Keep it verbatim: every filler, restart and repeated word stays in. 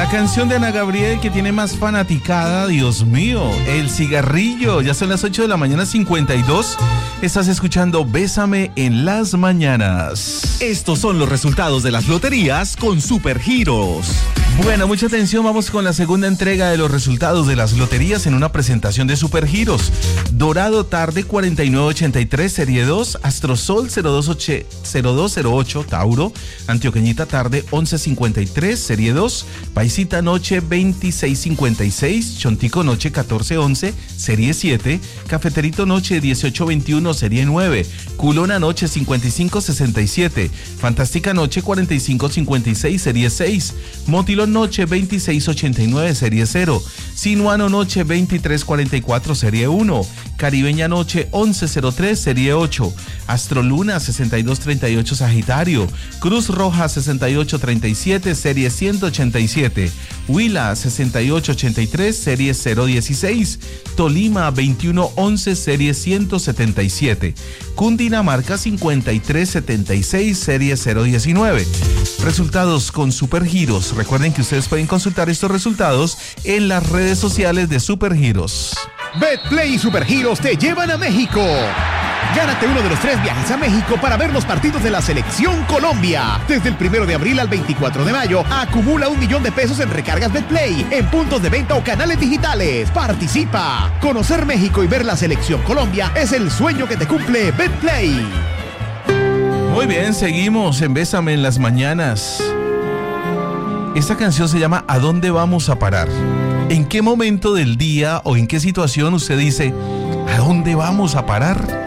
La canción de Ana Gabriel que tiene más fanaticada, Dios mío, El Cigarrillo. Ya son las ocho de la mañana, cincuenta y dos. Estás escuchando Bésame en las mañanas. Estos son los resultados de las loterías con Supergiros. Bueno, mucha atención, vamos con la segunda entrega de los resultados de las loterías en una presentación de Supergiros. Dorado tarde cuarenta y nueve ochenta y tres, serie dos, Astrosol cero dos cero ocho, Tauro, Antioqueñita tarde once cincuenta y tres, serie dos, Paisita noche veintiséis cincuenta y seis, Chontico noche catorce once, serie siete, Cafeterito noche dieciocho veintiuno, serie nueve, Culona noche cincuenta y cinco sesenta y siete, Fantástica noche cuarenta y cinco cincuenta y seis, serie seis, Motilón noche veintiséis ochenta y nueve, serie cero, Sinuano noche veintitrés cuarenta y cuatro, serie uno, Caribeña noche once cero tres, serie ocho, Astroluna sesenta y dos treinta y ocho, Sagitario, Cruz Roja sesenta y ocho treinta y siete, serie ciento ochenta y siete, Huila sesenta y ocho ochenta y tres, serie cero dieciséis, Tolima veintiuno once, serie ciento setenta y siete, Cundinamarca cincuenta y tres setenta y seis, serie cero diecinueve. Resultados con Supergiros. Recuerden que ustedes pueden consultar estos resultados en las redes sociales de Supergiros. Betplay y Supergiros te llevan a México. Gánate uno de los tres viajes a México para ver los partidos de la Selección Colombia. Desde el primero de abril al veinticuatro de mayo, acumula un millón de pesos en recargas Betplay, en puntos de venta o canales digitales. Participa. Conocer México y ver la Selección Colombia es el sueño que te cumple Betplay. Muy bien, seguimos en Bésame en las mañanas. Esta canción se llama ¿A dónde vamos a parar? ¿En qué momento del día o en qué situación usted dice ¿a dónde vamos a parar?